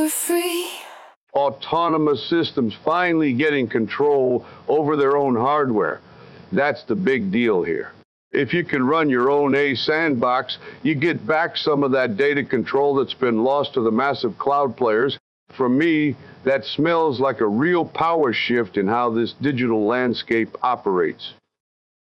we're free. Autonomous systems finally getting control over their own hardware. That's the big deal here. If you can run your own sandbox, you get back some of that data control that's been lost to the massive cloud players. For me, that smells like a real power shift in how this digital landscape operates.